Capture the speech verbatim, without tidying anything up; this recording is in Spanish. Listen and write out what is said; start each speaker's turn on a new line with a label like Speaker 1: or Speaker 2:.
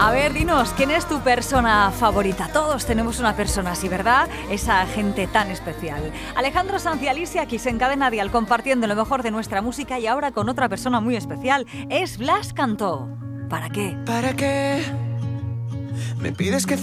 Speaker 1: A ver, dinos, ¿quién es tu persona favorita? Todos tenemos una persona así, ¿verdad? Esa gente tan especial. Alejandro Sanz y Alicia aquí en Cadena Dial compartiendo lo mejor de nuestra música y ahora con otra persona muy especial. Es Blas Cantó. ¿Para qué?
Speaker 2: ¿Para qué? Me pides que